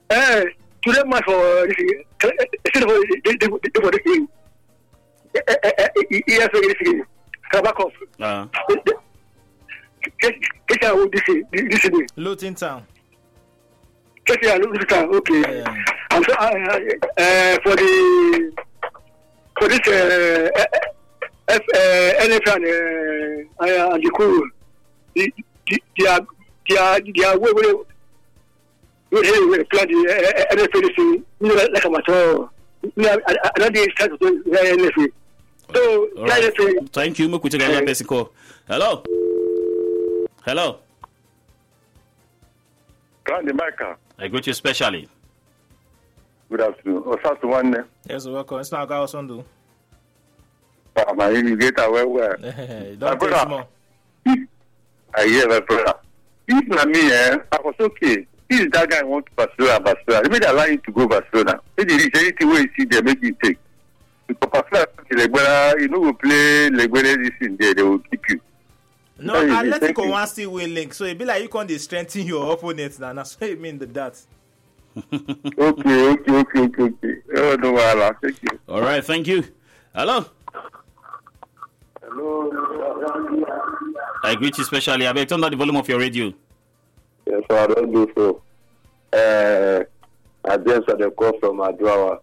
Today match for this game. Yes, this game. Kabakov. Kesha will this game. Luton Town. Kesha Luton Town. Okay. And so for this NFL and the crew, they are we plan the NFL like a matter. Another start to the NFL. So, right. Thank you. Hello. Grande Micah. I greet you specially. Good afternoon. First one. Yes, welcome. It's not our son, do. My irrigator, well. Don't take small. I hear my brother. If not me, I was okay. If that guy wants Barcelona, they may allow him to go Barcelona. If there is anything where you see, they make him take. Because Barcelona, you know, will play Leguere this in there, they will keep you. No, Atletico wants still win link, so it be like you can't strengthen your opponents now. That's what it mean that. Okay. Oh, no, thank you. All right, thank you. Hello. I greet you specially. I beg turn down the volume of your radio. Yes, I don't do so. I just had a call from Adrawa.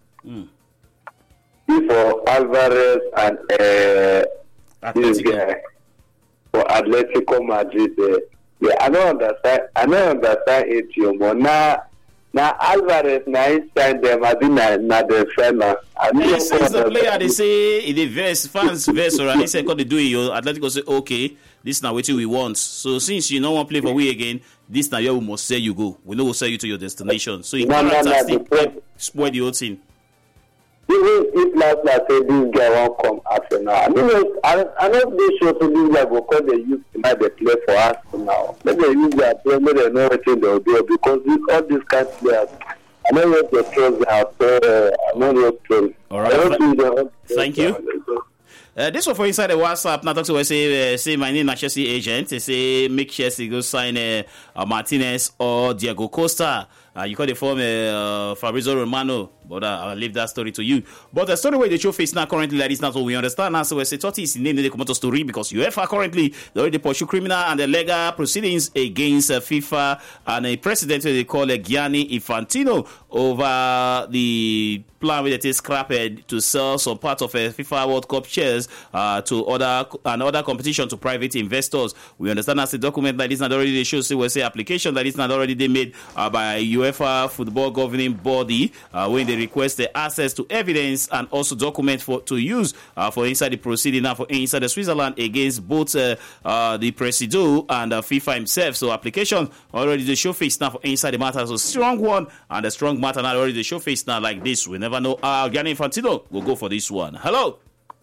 For Alvarez and this guy for Atletico Madrid. Yeah, I don't understand it, you know. Now Alvarez now inside them, I think na the defender. Yes, it's the player. They say the fans verse, or they say because they do it. Atletico say okay, this now what we want. So since you don't want to play for we again, this now we must say you go. We know we'll sell you to your destination. So you can't spoil the whole thing. Even if last say this guy won't come after now. I know they show to this guy because they used to they play for us now. Maybe they use their play, maybe they know what they'll do because all these kind of players. I know what they trust out there. I know what trust. All right. Thank you. This one for inside the WhatsApp. Now talk to say my name is Chelsea agent. They say make Chelsea go sign Martinez or Diego Costa. You call the form Fabrizio Romano, but I'll leave that story to you. But the story where the show face now currently like this, not what we understand now. So we say 30 is named in the Komodo story because UEFA currently they already pursue criminal and the legal proceedings against FIFA and a president they call Gianni Infantino over the plan with the scrapped to sell some part of FIFA World Cup shares to other competition to private investors. We understand as the document like this not already they show we say application that is not already they made by UEFA football governing body when they request the access to evidence and also document to use for inside the proceeding now for inside the Switzerland against both the Presido and FIFA himself. So application already the show face now for inside the matter. So strong one and a strong matter now already the show face now like this. We never know. Gianni Infantino will go for this one. Hello.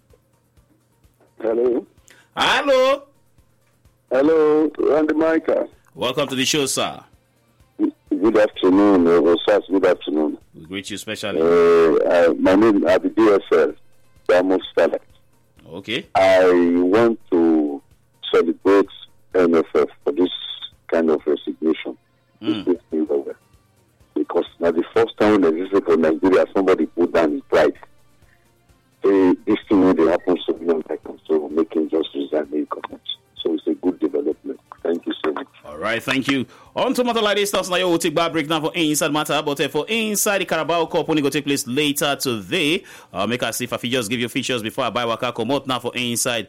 Hello, Randy Micah. Welcome to the show, sir. Good afternoon, Rosas. Good afternoon. We greet you specially. My name is DSL, Ramos Select. Okay. I want to celebrate NFF for this kind of resignation. Because now the first time when existed for Nigeria, somebody put down his pride. This thing when it happens to young people, so making just resign the comment. So it's a good development. Thank you so much. All right, thank you. On to matter like this, now you will take back break now for inside matter, but for inside the Carabao Cup only go take place later today. Make us see if I just give you features before I buy Waka come out now for inside.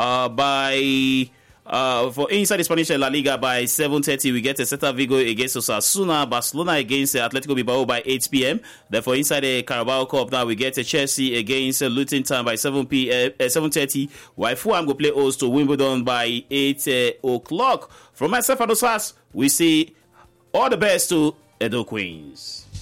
For inside the Spanish La Liga by 7:30, we get a Celta Vigo against Osasuna, Barcelona against Atletico Bilbao by 8 p.m. Therefore, inside the Carabao Cup now we get a Chelsea against Luton Town by 7:30. While Fulham go play host to Wimbledon by 8 o'clock. From myself and Osas, we say all the best to Edo Queens.